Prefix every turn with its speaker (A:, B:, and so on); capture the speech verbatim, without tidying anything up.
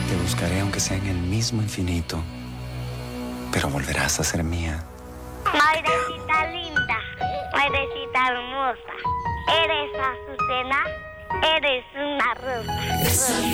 A: Te buscaré aunque sea en el mismo infinito, pero volverás a ser mía.
B: Madrecita linda, madrecita hermosa, eres Azucena, eres una rosa.